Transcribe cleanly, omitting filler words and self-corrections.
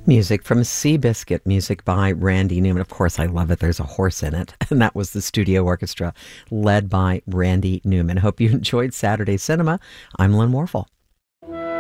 Music from Seabiscuit, music by Randy Newman. Of course, I love it. There's a horse in it. And that was the studio orchestra led by Randy Newman. Hope you enjoyed Saturday Cinema. I'm Lynn Warfel.